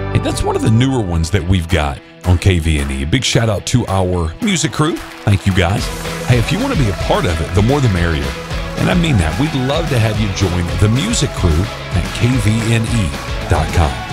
Hey, that's one of the newer ones that we've got on KVNE. A big shout out to our music crew. Thank you guys. Hey, if you want to be a part of it, the more the merrier. And I mean that. We'd love to have you join the music crew at kvne.com.